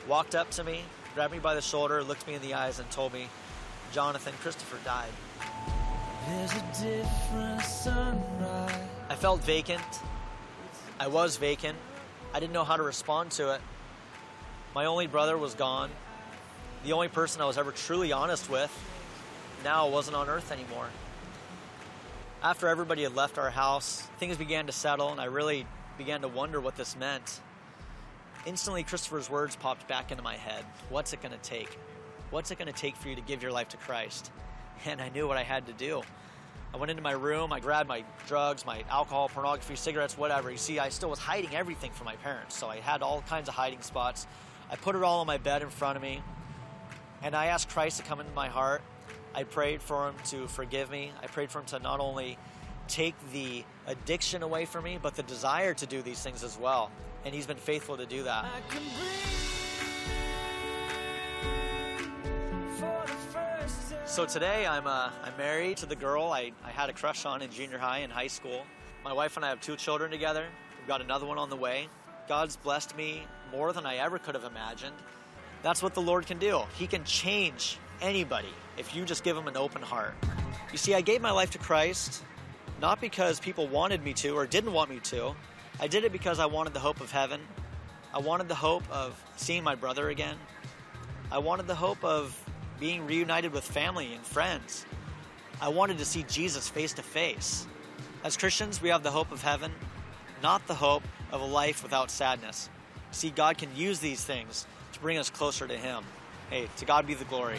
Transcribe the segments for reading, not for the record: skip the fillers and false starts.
walked up to me, grabbed me by the shoulder, looked me in the eyes, and told me, Jonathan, Christopher died. There's a different sunrise. I felt vacant. I was vacant. I didn't know how to respond to it. My only brother was gone. The only person I was ever truly honest with now wasn't on earth anymore. After everybody had left our house, things began to settle, and I really began to wonder what this meant. Instantly, Christopher's words popped back into my head. What's it going to take? What's it going to take for you to give your life to Christ? And I knew what I had to do. I went into my room, I grabbed my drugs, my alcohol, pornography, cigarettes, whatever. You see, I still was hiding everything from my parents, so I had all kinds of hiding spots. I put it all on my bed in front of me, and I asked Christ to come into my heart. I prayed for him to forgive me. I prayed for him to not only take the addiction away from me, but the desire to do these things as well. And he's been faithful to do that. So today I'm married to the girl I had a crush on in junior high and high school. My wife and I have 2 children together. We've got another one on the way. God's blessed me more than I ever could have imagined. That's what the Lord can do. He can change anybody if you just give him an open heart. You see, I gave my life to Christ not because people wanted me to or didn't want me to. I did it because I wanted the hope of heaven. I wanted the hope of seeing my brother again. I wanted the hope of being reunited with family and friends. I wanted to see Jesus face to face. As Christians, we have the hope of heaven, not the hope of a life without sadness. See, God can use these things to bring us closer to him. Hey, to God be the glory.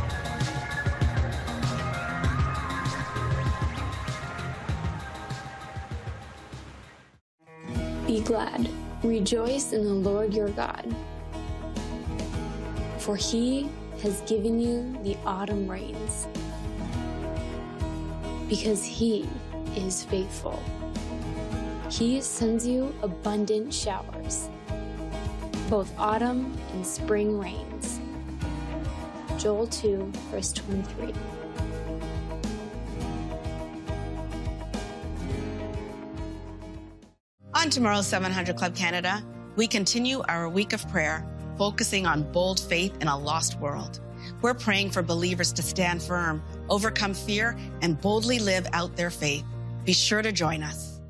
Be glad, rejoice in the Lord your God, for he has given you the autumn rains, because he is faithful. He sends you abundant showers, both autumn and spring rains. Joel 2, verse 23. On tomorrow's 700 Club Canada, we continue our week of prayer, focusing on bold faith in a lost world. We're praying for believers to stand firm, overcome fear, and boldly live out their faith. Be sure to join us.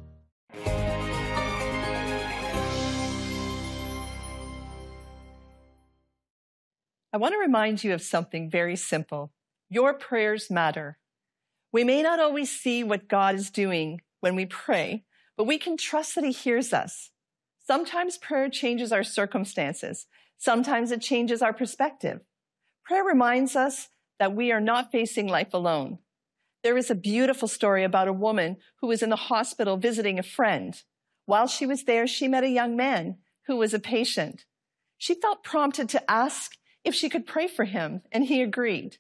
I want to remind you of something very simple. Your prayers matter. We may not always see what God is doing when we pray, but we can trust that he hears us. Sometimes prayer changes our circumstances. Sometimes it changes our perspective. Prayer reminds us that we are not facing life alone. There is a beautiful story about a woman who was in the hospital visiting a friend. While she was there, she met a young man who was a patient. She felt prompted to ask if she could pray for him, and he agreed.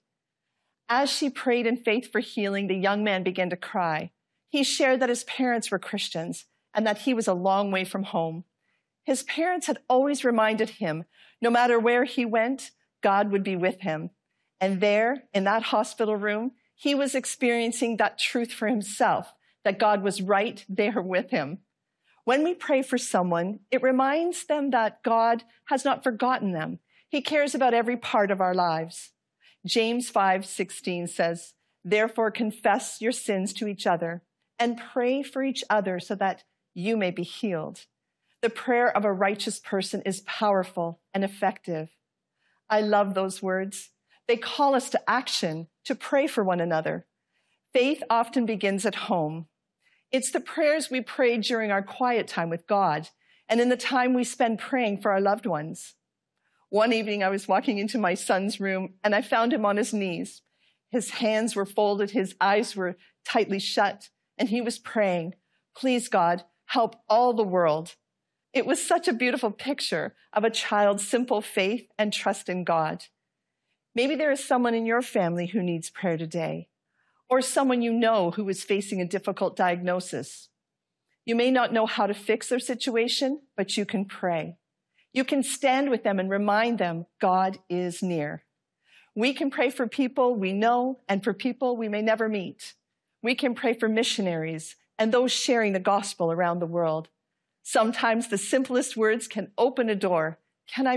As she prayed in faith for healing, the young man began to cry. He shared that his parents were Christians and that he was a long way from home. His parents had always reminded him, no matter where he went, God would be with him. And there, in that hospital room, he was experiencing that truth for himself, that God was right there with him. When we pray for someone, it reminds them that God has not forgotten them. He cares about every part of our lives. James 5:16 says, "Therefore confess your sins to each other and pray for each other so that you may be healed." The prayer of a righteous person is powerful and effective. I love those words. They call us to action, to pray for one another. Faith often begins at home. It's the prayers we pray during our quiet time with God and in the time we spend praying for our loved ones. One evening, I was walking into my son's room and I found him on his knees. His hands were folded, his eyes were tightly shut, and he was praying, "Please, God, help all the world." It was such a beautiful picture of a child's simple faith and trust in God. Maybe there is someone in your family who needs prayer today, or someone you know who is facing a difficult diagnosis. You may not know how to fix their situation, but you can pray. You can stand with them and remind them God is near. We can pray for people we know and for people we may never meet. We can pray for missionaries and those sharing the gospel around the world. Sometimes the simplest words can open a door. Can I